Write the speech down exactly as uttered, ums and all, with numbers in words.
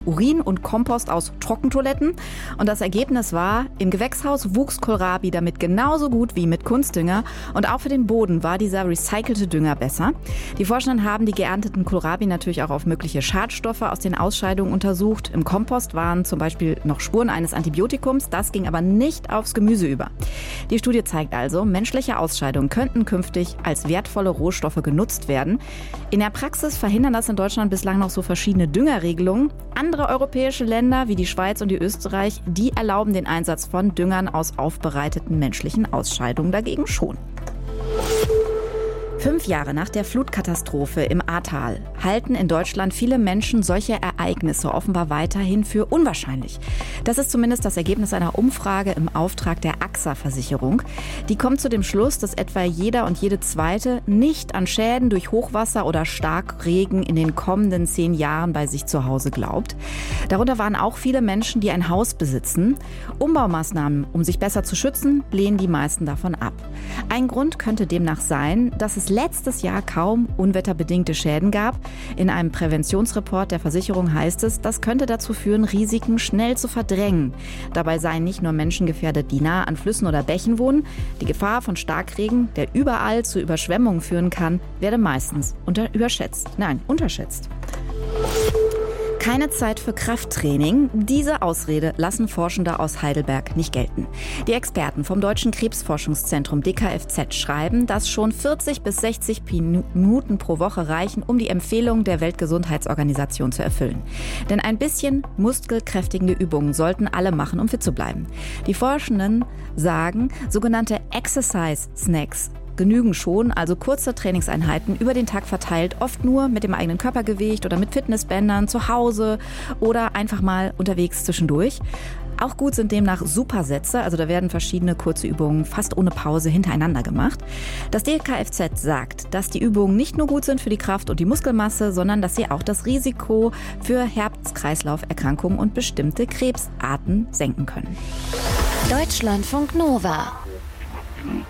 Urin und Kompost aus Trockentoiletten. Und das Ergebnis war, im Gewächshaus wuchs Kohlrabi damit genauso gut wie mit Kunstdünger. Und auch für den Boden war dieser recycelte Dünger besser. Die Forschenden haben die geernteten Kohlrabi natürlich auch auf mögliche Schadstoffe aus den Ausscheidungen untersucht. Im Kompost waren zum Beispiel noch Spuren eines Antibiotikums. Das ging aber nicht aufs Gemüse über. Die Studie zeigt also, menschliche Ausscheidungen könnten künftig als wertvolle Rohstoffe genutzt werden. In der Praxis verhindern das in Deutschland bislang noch so verschiedene Düngerregelungen. Andere europäische Länder wie die Schweiz und die Österreich, die erlauben den Einsatz von Düngern aus aufbereiteten menschlichen Ausscheidungen dagegen schon. Fünf Jahre nach der Flutkatastrophe im Ahrtal halten in Deutschland viele Menschen solche Ereignisse offenbar weiterhin für unwahrscheinlich. Das ist zumindest das Ergebnis einer Umfrage im Auftrag der A X A-Versicherung. Die kommt zu dem Schluss, dass etwa jeder und jede Zweite nicht an Schäden durch Hochwasser oder Starkregen in den kommenden zehn Jahren bei sich zu Hause glaubt. Darunter waren auch viele Menschen, die ein Haus besitzen. Umbaumaßnahmen, um sich besser zu schützen, lehnen die meisten davon ab. Ein Grund könnte demnach sein, dass es letztes Jahr kaum unwetterbedingte Schäden gab. In einem Präventionsreport der Versicherung heißt es, das könnte dazu führen, Risiken schnell zu verdrängen. Dabei seien nicht nur Menschen gefährdet, die nah an Flüssen oder Bächen wohnen. Die Gefahr von Starkregen, der überall zu Überschwemmungen führen kann, werde meistens unter überschätzt. Nein, unterschätzt. Keine Zeit für Krafttraining. Diese Ausrede lassen Forschende aus Heidelberg nicht gelten. Die Experten vom Deutschen Krebsforschungszentrum D K F Z schreiben, dass schon vierzig bis sechzig Minuten pro Woche reichen, um die Empfehlungen der Weltgesundheitsorganisation zu erfüllen. Denn ein bisschen muskelkräftigende Übungen sollten alle machen, um fit zu bleiben. Die Forschenden sagen, sogenannte Exercise Snacks genügen schon, also kurze Trainingseinheiten über den Tag verteilt, oft nur mit dem eigenen Körpergewicht oder mit Fitnessbändern zu Hause oder einfach mal unterwegs zwischendurch. Auch gut sind demnach Supersätze, also da werden verschiedene kurze Übungen fast ohne Pause hintereinander gemacht. Das D K F Z sagt, dass die Übungen nicht nur gut sind für die Kraft und die Muskelmasse, sondern dass sie auch das Risiko für Herz-Kreislauf-Erkrankungen und bestimmte Krebsarten senken können. Deutschlandfunk Nova.